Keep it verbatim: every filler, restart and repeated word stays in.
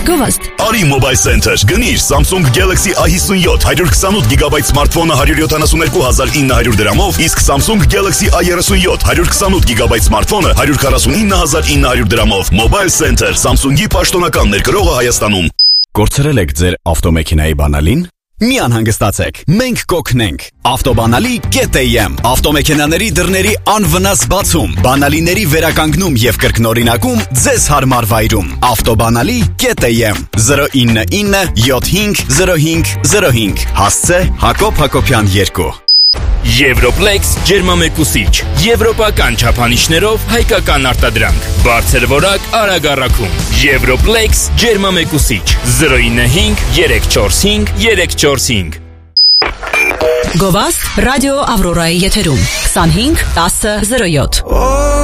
Գովաստ։ Արի Mobile Center, գնիր Samsung Galaxy A fifty-seven one twenty-eight գիգաբայթ սմարթֆոնը one hundred seventy-two thousand nine hundred դրամով, իսկ Samsung Galaxy A thirty-seven one twenty-eight գիգաբայթ սմարթֆոնը one hundred forty-nine thousand nine hundred դրամով։ Mobile Center, Samsung-ի պաշտոնական ներկրողը Հայաստանում։ Կորցրել եք ձեր ավտոմեքենայի բանալին։ Մի անհանգստացեք, մենք կօգնենք։ Ավտոբանալի Get.am ավտոմեքենաների դռների անվնաս բացում, բանալիների վերականգնում եւ կրկնօրինակում ձեզ հարմար վայրում։ Ավտոբանալի Get.am zero nine nine seven five zero five zero five հասցե Հակոբ Հակոբյան two Եվրոպլեքս ջերմամեկուսիչ, եվրոպական չափանիշներով հայկական արտադրանք, բարձր որակ արագ առաքում։ Եվրոպլեքս ջերմամեկուսիչ zero nine five three four five three four five Գովաստ ռադիո Ավրորայի եթերում twenty-five ten oh seven